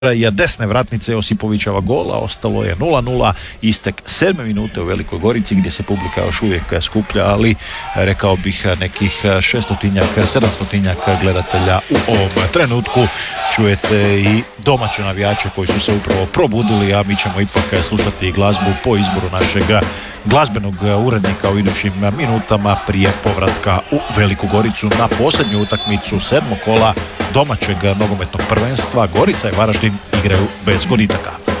desne vratnice Josipovićeva gola, ostalo je 0-0, istek 7. minute u Velikoj Gorici gdje se publika još uvijek skuplja, ali rekao bih nekih 600-700 gledatelja u ovom trenutku. Čujete i domaće navijače koji su se upravo probudili, a mi ćemo ipak slušati glazbu po izboru našeg glazbenog urednika u idućim minutama prije povratka u Veliku Goricu na posljednju utakmicu 7. kola domaćeg nogometnog prvenstva. Gorica i Varaždin igraju bez gubitaka.